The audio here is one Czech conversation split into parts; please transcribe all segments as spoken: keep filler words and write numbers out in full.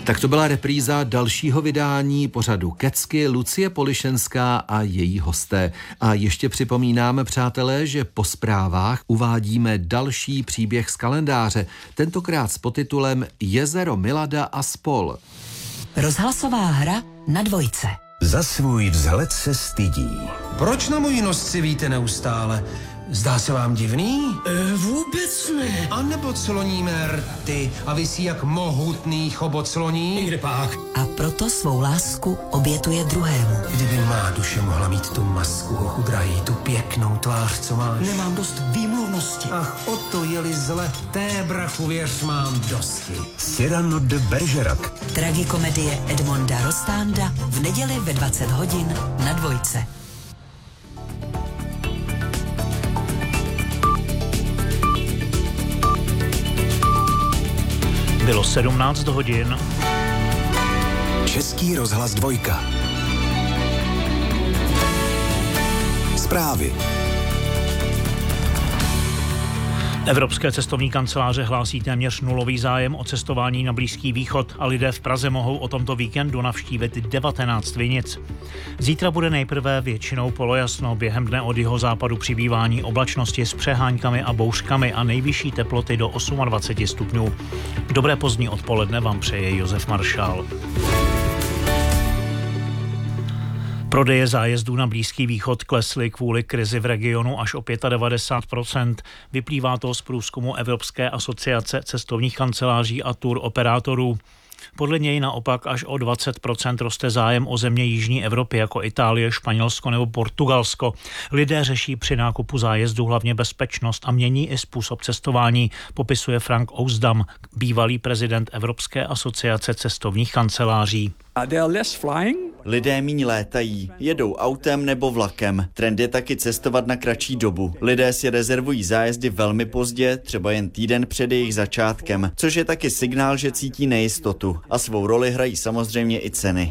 Tak to byla repríza dalšího vydání pořadu Kecky, Lucie Polišenská a její hosté. A ještě připomínáme, přátelé, že po zprávách uvádíme další příběh z kalendáře, tentokrát s podtitulem Jezero Milada a spol. Rozhlasová hra na dvojce. Za svůj vzhled se stydí. Proč na můj nos civíte neustále? Zdá se vám divný? E, vůbec ne. A nebo cloníme rty a visí jak mohutný chobot cloní? Někde pak. A proto svou lásku obětuje druhému. Kdyby má duše mohla mít tu masku, hochu drahý, tu pěknou tvář, co máš. Nemám dost výmluvnosti. Ach, o to je-li zle, té brachu věř mám dosti. Cyrano de Bergerac. Tragikomedie Edmonda Rostanda v neděli ve dvacet hodin na dvojce. Bylo sedmnáct hodin. Český rozhlas dvojka. Zprávy. Evropské cestovní kanceláře hlásí téměř nulový zájem o cestování na Blízký východ a lidé v Praze mohou o tomto víkendu navštívit devatenáct vinic. Zítra bude nejprve většinou polojasno, během dne od jihozápadu přibývání oblačnosti s přeháňkami a bouřkami a nejvyšší teploty do dvacet osm stupňů. Dobré pozdní odpoledne vám přeje Josef Maršál. Prodeje zájezdů na Blízký východ klesly kvůli krizi v regionu až o devadesát pět procent. Vyplývá to z průzkumu Evropské asociace cestovních kanceláří a tour operátorů. Podle něj naopak až o dvacet procent roste zájem o země jižní Evropy jako Itálie, Španělsko nebo Portugalsko. Lidé řeší při nákupu zájezdu hlavně bezpečnost a mění i způsob cestování, popisuje Frank Ousdam, bývalý prezident Evropské asociace cestovních kanceláří. Lidé míň létají, jedou autem nebo vlakem. Trend je taky cestovat na kratší dobu. Lidé si rezervují zájezdy velmi pozdě, třeba jen týden před jejich začátkem, což je taky signál, že cítí nejistotu. A svou roli hrají samozřejmě i ceny.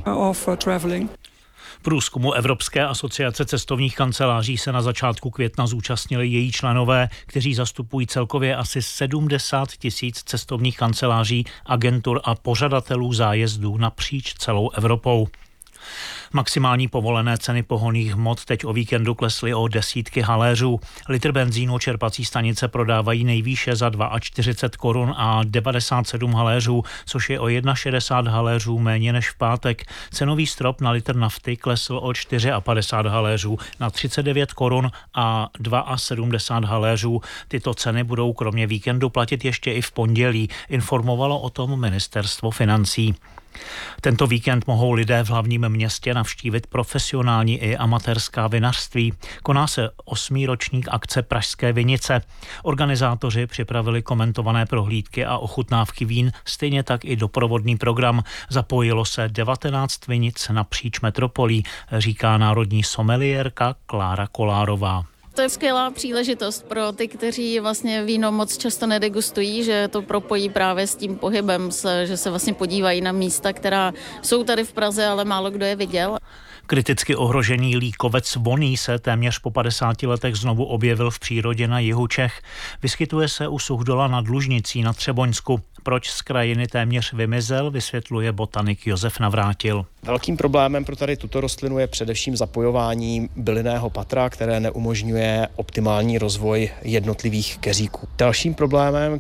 Průzkumu Evropské asociace cestovních kanceláří se na začátku května zúčastnili její členové, kteří zastupují celkově asi sedmdesát tisíc cestovních kanceláří, agentur a pořadatelů zájezdů napříč celou Evropou. Maximální povolené ceny pohonných hmot teď o víkendu klesly o desítky haléřů. Litr benzínu čerpací stanice prodávají nejvýše za čtyřicet dva korun a devadesát sedm haléřů, což je o šedesát jedna haléřů méně než v pátek. Cenový strop na litr nafty klesl o padesát čtyři haléřů na třicet devět korun a sedmdesát dva haléřů. Tyto ceny budou kromě víkendu platit ještě i v pondělí, informovalo o tom ministerstvo financí. Tento víkend mohou lidé v hlavním městě navštívit profesionální i amatérská vinařství. Koná se osmý ročník akce Pražské vinice. Organizátoři připravili komentované prohlídky a ochutnávky vín, stejně tak i doprovodný program. Zapojilo se devatenáct vinic napříč metropolí, říká národní someliérka Klára Kolárová. To je skvělá příležitost pro ty, kteří vlastně víno moc často nedegustují, že to propojí právě s tím pohybem, že se vlastně podívají na místa, která jsou tady v Praze, ale málo kdo je viděl. Kriticky ohrožený líkovec voný se téměř po padesáti letech znovu objevil v přírodě na jihu Čech. Vyskytuje se u Suchdola nad Lužnicí na Třeboňsku. Proč z krajiny téměř vymizel, vysvětluje botanik Josef Navrátil. Velkým problémem pro tady tuto rostlinu je především zapojování bylinného patra, které neumožňuje optimální rozvoj jednotlivých keříků. Dalším problémem,